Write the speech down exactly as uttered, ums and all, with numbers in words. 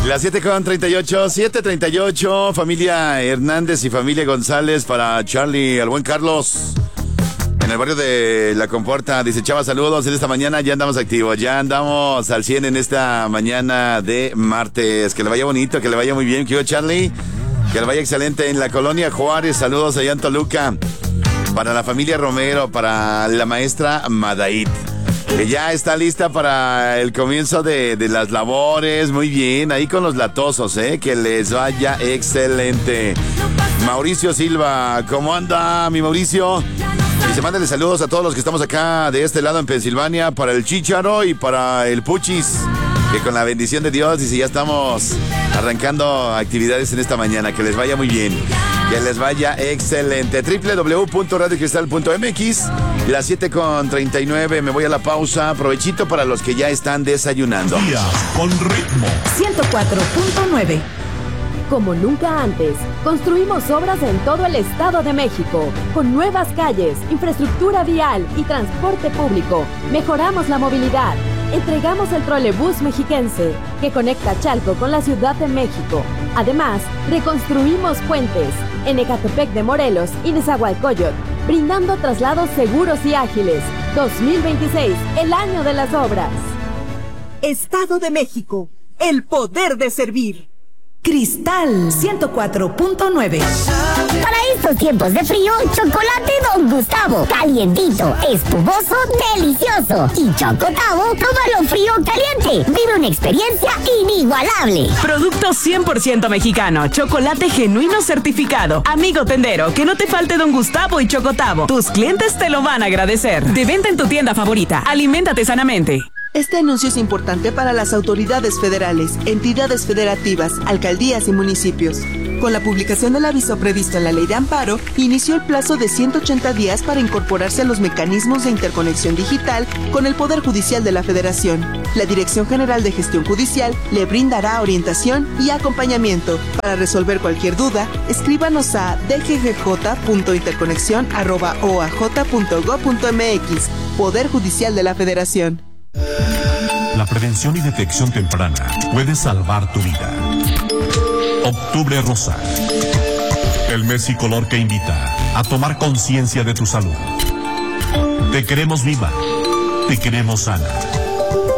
Las siete con treinta y ocho, siete treinta y ocho, familia Hernández y familia González para Charlie, al buen Carlos. En el barrio de La Comporta, dice Chava, saludos en esta mañana, ya andamos activos, ya andamos al cien en esta mañana de martes. Que le vaya bonito, que le vaya muy bien, que yo, Charlie, que le vaya excelente en la colonia Juárez, saludos allá en Toluca. Para la familia Romero, para la maestra Madaid, que ya está lista para el comienzo de, de las labores. Muy bien, ahí con los latosos, ¿eh? Que les vaya excelente. Mauricio Silva, ¿cómo anda mi Mauricio? Dice, mándale saludos a todos los que estamos acá de este lado en Pensilvania, para el Chícharo y para el Puchis, que con la bendición de Dios, dice, ya estamos arrancando actividades en esta mañana. Que les vaya muy bien, que les vaya excelente. doble u doble u doble u punto radio cristal punto m x. Las siete con treinta y nueve, me voy a la pausa. Provechito para los que ya están desayunando. Días con ritmo. ciento cuatro punto nueve. Como nunca antes, construimos obras en todo el Estado de México, con nuevas calles, infraestructura vial y transporte público. Mejoramos la movilidad. Entregamos el trolebús mexiquense, que conecta Chalco con la Ciudad de México. Además, reconstruimos puentes en Ecatepec de Morelos y Nezahualcóyotl, brindando traslados seguros y ágiles. dos mil veintiséis, el año de las obras. Estado de México, el poder de servir. Cristal ciento cuatro punto nueve. Para estos tiempos de frío, chocolate Don Gustavo. Calientito, espumoso, delicioso. Y Chocotavo, tómalo frío o caliente. Vive una experiencia inigualable. Producto cien por ciento mexicano. Chocolate genuino certificado. Amigo tendero, que no te falte Don Gustavo y Chocotavo. Tus clientes te lo van a agradecer. De venta en tu tienda favorita. Aliméntate sanamente. Este anuncio es importante para las autoridades federales, entidades federativas, alcaldías y municipios. Con la publicación del aviso previsto en la Ley de Amparo, inició el plazo de ciento ochenta días para incorporarse a los mecanismos de interconexión digital con el Poder Judicial de la Federación. La Dirección General de Gestión Judicial le brindará orientación y acompañamiento. Para resolver cualquier duda, escríbanos a d g g j punto interconexión arroba o a j punto gob punto m x. Poder Judicial de la Federación. La prevención y detección temprana puede salvar tu vida. Octubre Rosa. El mes y color que invita a tomar conciencia de tu salud. Te queremos viva. Te queremos sana.